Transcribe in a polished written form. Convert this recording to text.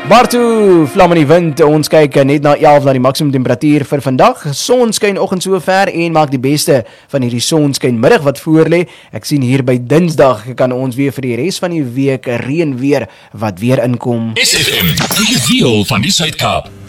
Maar toe, vlam in die wind, ons kyk net na 11 na die maksimum temperatuur vir vandag. Sonskyn oggend so ver en maak die beste van hierdie sonskyn middag wat voorlê. Ek sien hier by Dinsdag kan ons weer vir die res van die week reën weer wat weer inkom. SFM, die deel van die Suid-Kaap.